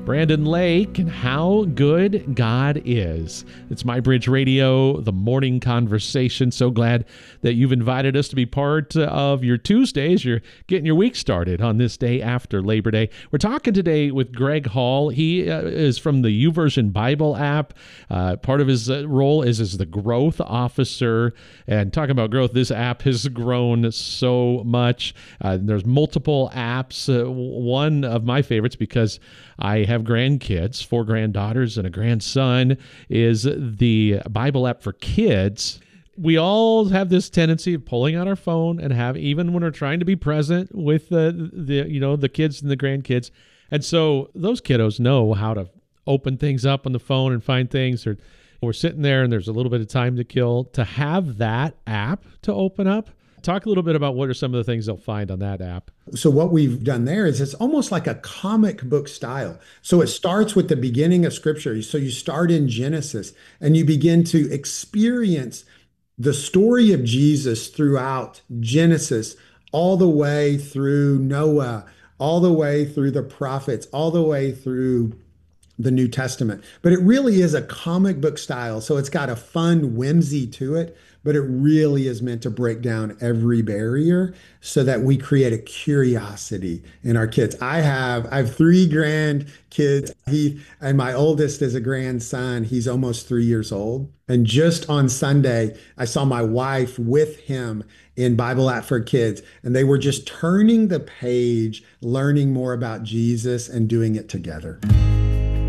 Brandon Lake and How Good God Is. It's MyBridge Radio, the morning conversation. So glad that you've invited us to be part of your Tuesdays. You're getting your week started on this day after Labor Day. We're talking today with Greg Hall. He is from the YouVersion Bible app. Part of his role is as the growth officer. And talking about growth, this app has grown so much. There's multiple apps. One of my favorites, because I have grandkids, 4 granddaughters and a grandson, is the Bible app for kids. We all have this tendency of pulling out our phone and even when we're trying to be present with the kids and the grandkids. And so those kiddos know how to open things up on the phone and find things, or we're sitting there and there's a little bit of time to kill. To have that app to open up, talk a little bit about what are some of the things they'll find on that app. So what we've done there is it's almost like a comic book style. So it starts with the beginning of Scripture. So you start in Genesis and you begin to experience the story of Jesus throughout Genesis, all the way through Noah, all the way through the prophets, all the way through the New Testament. But it really is a comic book style. So it's got a fun whimsy to it, but it really is meant to break down every barrier so that we create a curiosity in our kids. I have 3 grandkids. And my oldest is a grandson. He's almost 3 years old. And just on Sunday, I saw my wife with him in Bible app for kids, and they were just turning the page, learning more about Jesus and doing it together.